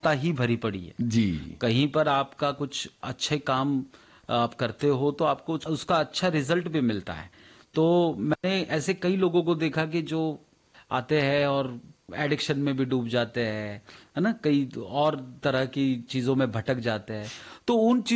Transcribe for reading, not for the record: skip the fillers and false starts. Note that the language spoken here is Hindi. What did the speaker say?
ही भरी पड़ी है। जी। कहीं पर आपका कुछ अच्छे काम आप करते हो तो आपको उसका अच्छा रिजल्ट भी मिलता है। तो मैंने ऐसे कई लोगों को देखा कि जो आते हैं और एडिक्शन में भी डूब जाते हैं, है ना? कई और तरह की चीज़ों में भटक जाते हैं। तो उन